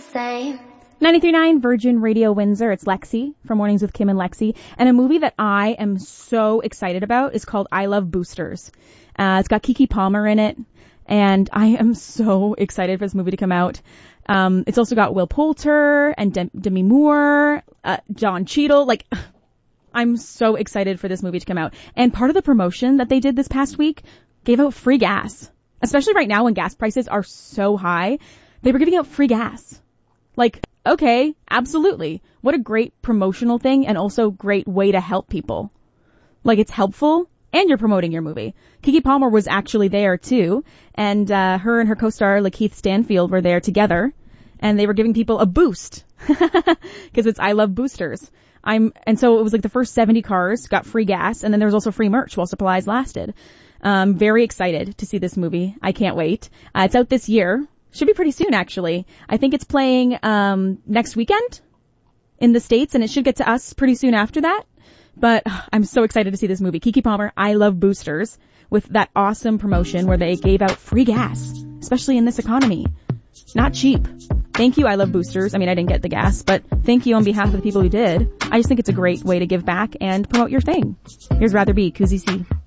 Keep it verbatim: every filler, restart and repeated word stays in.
same. ninety-three point nine Virgin Radio Windsor. It's Lexi from Mornings with Kim and Lexi. And a movie that I am so excited about is called I Love Boosters. Uh, it's got Keke Palmer in it. And I am so excited for this movie to come out. Um, it's also got Will Poulter and Dem- Demi Moore, uh, John Cheadle. Like, I'm so excited for this movie to come out. And part of the promotion that they did this past week gave out free gas. Especially right now when gas prices are so high. They were giving out free gas. Like, okay, absolutely. What a great promotional thing and also great way to help people. Like, it's helpful and you're promoting your movie. Keke Palmer was actually there too. And, uh, her and her co-star Lakeith Stanfield were there together. And they were giving people a boost. Cause it's I Love Boosters. I'm, and so it was like the first seventy cars got free gas, and then there was also free merch while supplies lasted. Um, very excited to see this movie. I can't wait. Uh, it's out this year. Should be pretty soon, actually. I think it's playing, um, next weekend in the States, and it should get to us pretty soon after that. But uh, I'm so excited to see this movie. Keke Palmer, I Love Boosters, with that awesome promotion where they gave out free gas, especially in this economy. Not cheap. Thank you, I Love Boosters. I mean, I didn't get the gas, but thank you on behalf of the people who did. I just think it's a great way to give back and promote your thing. Here's Rather Be, Koozie C.